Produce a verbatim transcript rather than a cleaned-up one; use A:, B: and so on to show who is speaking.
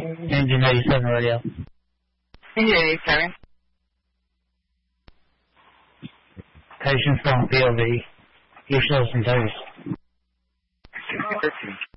A: Engine eighty-seven radio.
B: Engine eighty-seven.
A: Patient's on P O V. Your citizen service.